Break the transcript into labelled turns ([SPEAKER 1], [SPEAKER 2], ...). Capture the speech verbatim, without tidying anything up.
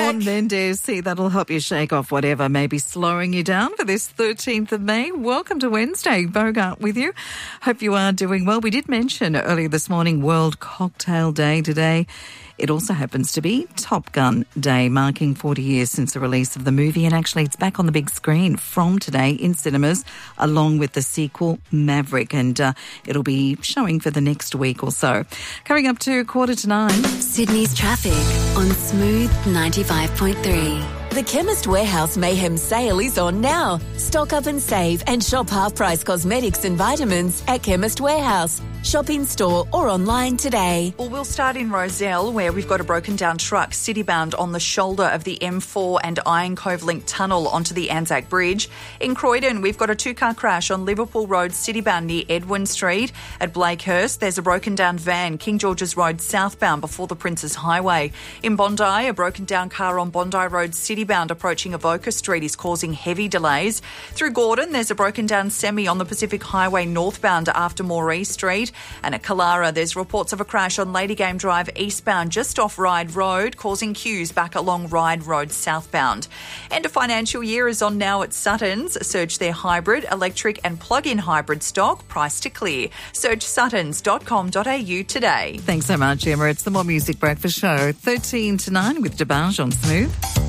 [SPEAKER 1] Shaun Mendes. See, that'll help you shake off whatever may be slowing you down for this thirteenth of May. Welcome to Wednesday. Bogart with you. Hope you are doing well. We did mention earlier this morning World Cocktail Day today. It also happens to be Top Gun Day, marking forty years since the release of the movie. And actually, it's back on the big screen from today in cinemas, along with the sequel, Maverick. And uh, it'll be showing for the next week or so. Coming up to quarter to nine.
[SPEAKER 2] Sydney's traffic on Smooth ninety-five point three.
[SPEAKER 3] The Chemist Warehouse Mayhem sale is on now. Stock up and save and shop half-price cosmetics and vitamins at Chemist Warehouse. Shop in-store or online today.
[SPEAKER 4] Well, we'll start in Rozelle, where we've got a broken-down truck city-bound on the shoulder of the M four and Iron Cove Link tunnel onto the Anzac Bridge. In Croydon, we've got a two-car crash on Liverpool Road city-bound near Edwin Street. At Blakehurst, there's a broken-down van, King George's Road southbound before the Princes Highway. In Bondi, a broken-down car on Bondi Road city-bound approaching Avoca Street is causing heavy delays. Through Gordon, there's a broken-down semi on the Pacific Highway northbound after Moree Street. And at Kalara, there's reports of a crash on Lady Game Drive eastbound just off Ryde Road, causing queues back along Ryde Road southbound. End of financial year is on now at Suttons. Search their hybrid, electric and plug-in hybrid stock, price to clear. Search suttons dot com dot a u today.
[SPEAKER 1] Thanks so much, Emma. It's the More Music Breakfast Show, thirteen to nine with DeBarge on Smooth.